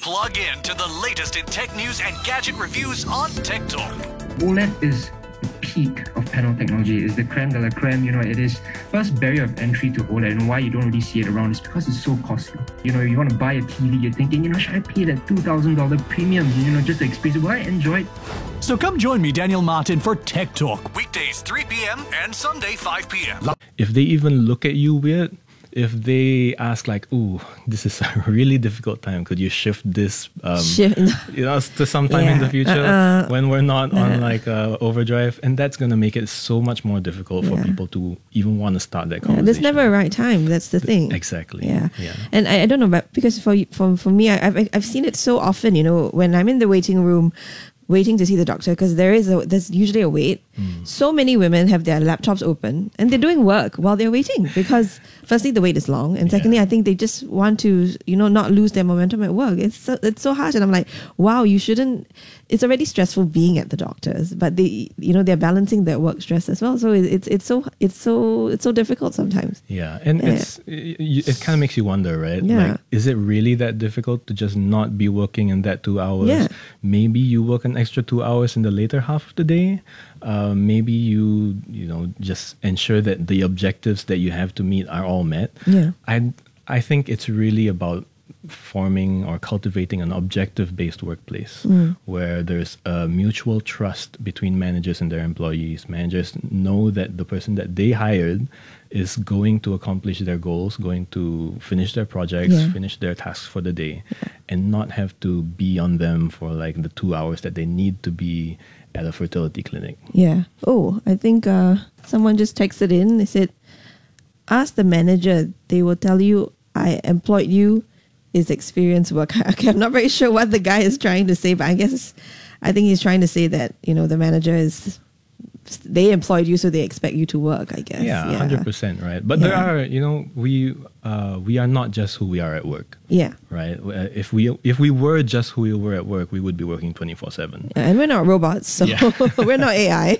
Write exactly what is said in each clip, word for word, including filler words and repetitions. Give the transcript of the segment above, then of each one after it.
Plug in to the latest in tech news and gadget reviews on Tech Talk. OLED is the peak of panel technology. It's the creme de la creme. You know, it is first barrier of entry to OLED, and why you don't really see it around is because it's so costly. You know, you want to buy a T V, you're thinking, you know, should I pay that two thousand dollars premium, you know, just to experience it? Will I enjoy it? So come join me, Daniel Martin, for Tech Talk, weekdays three p.m. and Sunday five p.m. If they even look at you weird, if they ask like, "Ooh, this is a really difficult time. Could you shift this, um, Shift. you know, to sometime Yeah. in the future Uh-uh. when we're not Uh-uh. on like uh, overdrive?" And that's gonna make it so much more difficult for Yeah. people to even want to start that Yeah, conversation. there's never a right time. That's the thing. Exactly. Yeah. Yeah. And I, I don't know, but because for for for me, I, I've I've seen it so often. You know, when I'm in the waiting room, waiting to see the doctor, because there is a there's usually a wait. Mm. So many women have their laptops open and they're doing work while they're waiting because firstly the wait is long, and secondly Yeah. I think they just want to, you know, not lose their momentum at work. It's so, it's so harsh, and I'm like, wow, you shouldn't. It's already stressful being at the doctors, but they, you know, they're balancing their work stress as well. So it, it's it's so it's so it's so difficult sometimes. Yeah, and Yeah. it's it, it kind of makes you wonder, right? Yeah. Like, is it really that difficult to just not be working in that two hours? Yeah. Maybe you work an extra two hours in the later half of the day. Uh, maybe you you know just ensure that the objectives that you have to meet are all met. Yeah. I I think it's really about forming or cultivating an objective-based workplace Mm. where there's a mutual trust between managers and their employees. Managers know that the person that they hired is going to accomplish their goals, going to finish their projects, Yeah. finish their tasks for the day, and not have to be on them for like the two hours that they need to be at a fertility clinic. Yeah. Oh, I think uh, someone just texted in. They said, ask the manager. They will tell you, I employed you. Is experienced work. Okay, I'm not very sure what the guy is trying to say, but I guess I think he's trying to say that, you know, the manager is, they employed you, so they expect you to work, I guess. Yeah, one hundred percent, right? But Yeah. there are, you know, we uh, we are not just who we are at work. Yeah. Right. Uh, If we if we were just who we were at work, we would be working twenty-four seven. And we're not robots, so Yeah. we're not A I.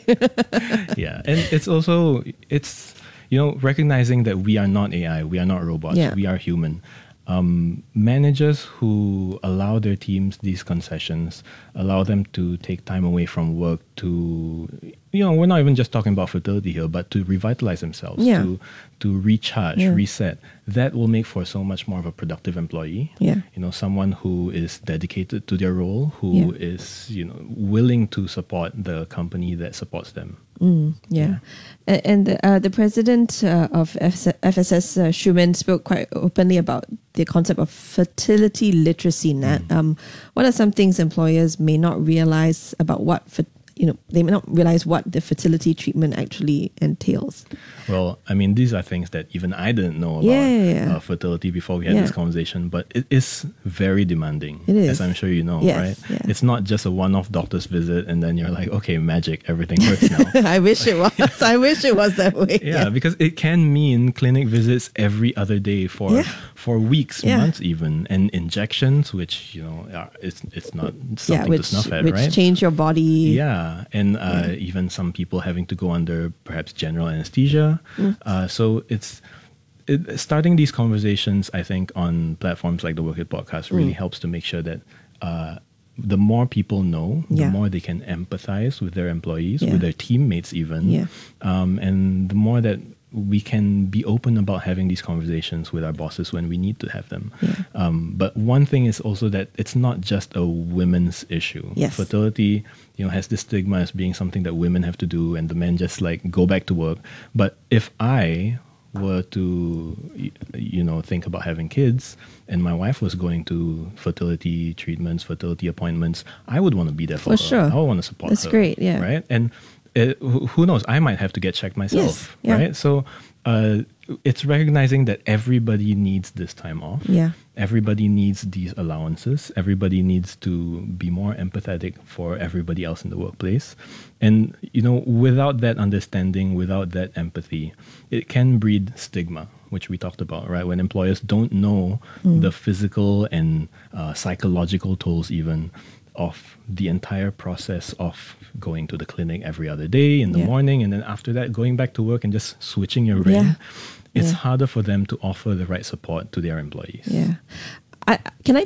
Yeah, and it's also it's you know recognizing that we are not A I, we are not robots, Yeah. we are human. Um, managers who allow their teams these concessions, allow them to take time away from work to, you know, we're not even just talking about fertility here, but to revitalize themselves, Yeah. to to recharge, Yeah. reset. That will make for so much more of a productive employee. Yeah. You know, someone who is dedicated to their role, who Yeah. is, you know, willing to support the company that supports them. Mm, yeah. A- And the, uh, the president uh, of F S S, uh, Schumann, spoke quite openly about the concept of fertility literacy, Nat. Mm. Um, what are some things employers may not realize about what, fer- you know, they may not realize what the fertility treatment actually entails? Well, I mean, these are things that even I didn't know about Yeah, yeah, yeah. Uh, fertility before we had Yeah. this conversation, but it is very demanding. It is. As I'm sure you know, Yes, right? yeah. It's not just a one-off doctor's visit and then you're like, okay, magic, everything works now. I wish it was. I wish it was that way. Yeah, because it can mean clinic visits every other day for Yeah. for weeks, Yeah. months even, and injections, which you know, are, it's it's not something Yeah, which, to snuff at, which right? change your body. Yeah, and uh, even some people having to go under perhaps general anesthesia. Mm. Uh, so it's it, starting these conversations, I think, on platforms like the Work It podcast really Mm. helps to make sure that uh, the more people know, the Yeah. more they can empathize with their employees, Yeah. with their teammates even, Yeah. um, and the more that we can be open about having these conversations with our bosses when we need to have them. Yeah. Um, but one thing is also that it's not just a women's issue. Yes. Fertility, you know, has this stigma as being something that women have to do and the men just like go back to work. But if I were to, y- you know, think about having kids and my wife was going to fertility treatments, fertility appointments, I would want to be there for, For her. sure. I would want to support That's her. great, yeah. Right? And uh, who who knows? I might have to get checked myself. yeah. Right? So uh, it's recognizing that everybody needs this time off. Yeah. Everybody needs these allowances. Everybody needs to be more empathetic for everybody else in the workplace. And, you know, without that understanding, without that empathy, it can breed stigma, which we talked about, right? When employers don't know Mm. the physical and uh, psychological tolls even of the entire process of going to the clinic every other day in the Yeah. morning, and then after that going back to work and just switching your brain, Yeah. it's Yeah. harder for them to offer the right support to their employees. Yeah. I, can I